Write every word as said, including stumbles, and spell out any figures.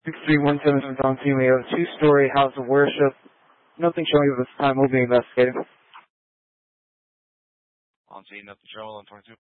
six three one seven seven on team. We have a two-story house of worship. Nothing showing at this time. We'll be investigating. On scene, nothing showing, eleven twenty-two.